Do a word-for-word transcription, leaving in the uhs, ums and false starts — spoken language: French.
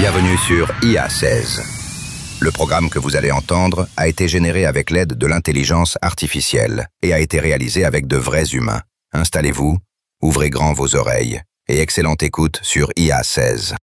Bienvenue sur I A seize. Le programme que vous allez entendre a été généré avec l'aide de l'intelligence artificielle et a été réalisé avec de vrais humains. Installez-vous, ouvrez grand vos oreilles et excellente écoute sur I A seize.